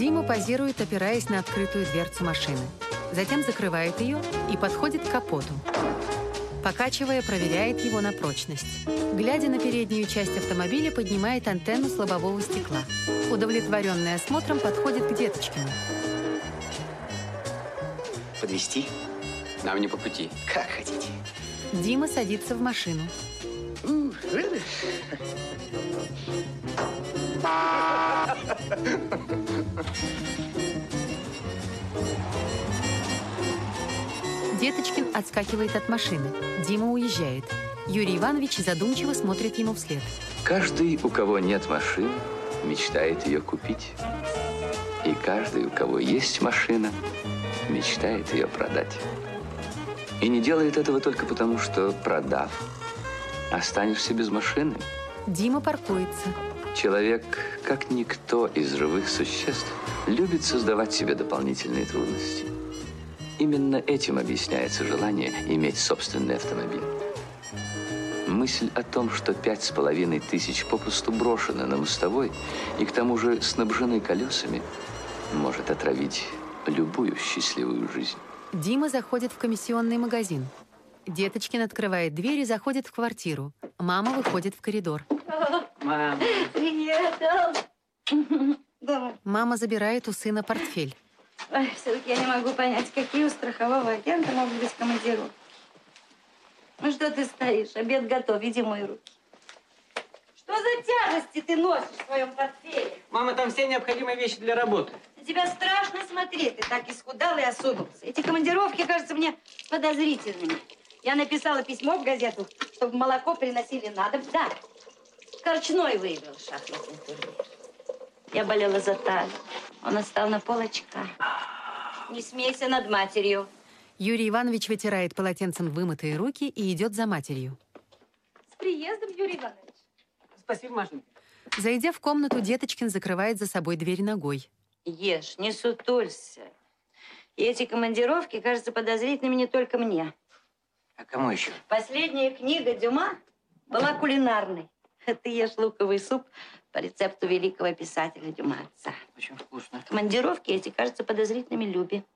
Дима позирует, опираясь на открытую дверцу машины. Затем закрывает ее и подходит к капоту. Покачивая, проверяет его на прочность. Глядя на переднюю часть автомобиля, поднимает антенну с лобового стекла. Удовлетворенный осмотром, подходит к Деточкину. Подвезти? Нам не по пути. Как хотите. Дима садится в машину. Деточкин отскакивает от машины. Дима уезжает. Юрий Иванович задумчиво смотрит ему вслед. Каждый, у кого нет машины, мечтает ее купить. И каждый, у кого есть машина, мечтает ее продать. И не делает этого только потому, что, продав, останешься без машины. Дима паркуется. Человек, как никто из живых существ, любит создавать себе дополнительные трудности. Именно этим объясняется желание иметь собственный автомобиль. Мысль о том, что 5500 попусту брошены на мостовой и к тому же снабжены колесами, может отравить любую счастливую жизнь. Дима заходит в комиссионный магазин. Деточкин открывает дверь и заходит в квартиру. Мама выходит в коридор. Мама. Привет. Давай. Мама забирает у сына портфель. Ой, все-таки я не могу понять, какие у страхового агента могут быть командировки. Ну что ты стоишь? Обед готов, иди мой руки. Что за тяжести ты носишь в своем портфеле? Мама, там все необходимые вещи для работы. На тебя страшно смотреть, ты так исхудал и осунулся. Эти командировки кажутся мне подозрительными. Я написала письмо в газету, чтобы молоко приносили на дом. Да, Корчной выиграл шахматный турнир. Я болела за талию. Он отстал на полочка. Не смейся над матерью. Юрий Иванович вытирает полотенцем вымытые руки и идет за матерью. С приездом, Юрий Иванович. Спасибо, Машенька. Зайдя в комнату, Деточкин закрывает за собой дверь ногой. Ешь, не сутулься. И эти командировки кажутся подозрительными не только мне. А кому еще? Последняя книга Дюма была кулинарной. Ты ешь луковый суп по рецепту великого писателя Дюма отца. Очень вкусно. Командировки эти кажутся подозрительными Любе.